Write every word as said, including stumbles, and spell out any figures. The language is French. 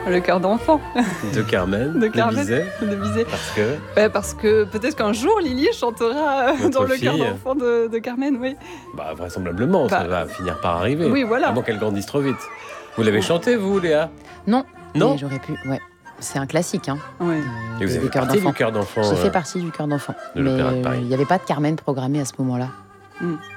Le cœur d'enfant. De Carmen, De Carmen. de Bizet. De Bizet. Parce que Bah, parce que peut-être qu'un jour, Lily chantera euh, Votre dans le cœur fille. d'enfant de, de Carmen, oui. bah, vraisemblablement, ça Bah, va finir par arriver. oui, voilà. À moins qu'elle grandisse trop vite. Vous l'avez chanté, vous, Léa? Non. Non Mais j'aurais pu, ouais. C'est un classique, hein. Ouais. euh, Et vous des avez fait chœurs partie d'enfants. du cœur d'enfant J'ai euh, fait partie du cœur d'enfant. de Mais l'Opéra de Paris. il n'y avait pas de Carmen programmée à ce moment-là. Mm.